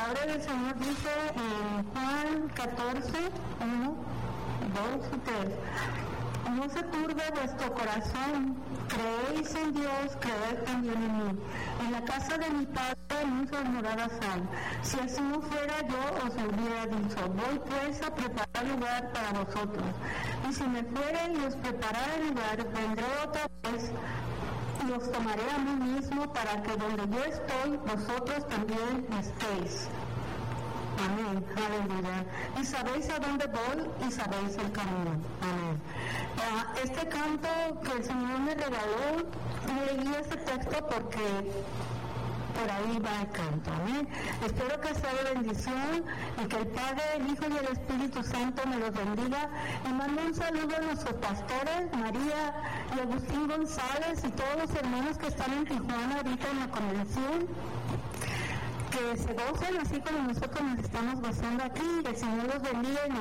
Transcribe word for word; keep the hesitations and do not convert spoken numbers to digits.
palabra del Señor dice en Juan catorce, uno, dos y tres. No se turbe vuestro corazón, creéis en Dios, creed también en mí. En la casa de mi Padre muchas moradas hay. Si así no fuera, yo os hubiera dicho, voy pues a preparar lugar para vosotros. Y si me fuere y os preparara lugar, vendré otra vez y os tomaré a mí mismo, para que donde yo estoy, vosotros también estéis. Amén, aleluya. Y sabéis a dónde voy y sabéis el camino. Amén. Uh, este canto que el Señor me regaló, leí este texto porque por ahí va el canto. Amén. Espero que sea de bendición y que el Padre, el Hijo y el Espíritu Santo me los bendiga. Y mando un saludo a nuestros pastores, María y Agustín González, y todos los hermanos que están en Tijuana ahorita en la convención. Que se gocen así como nosotros nos estamos gozando aquí, que el Señor los bendiga.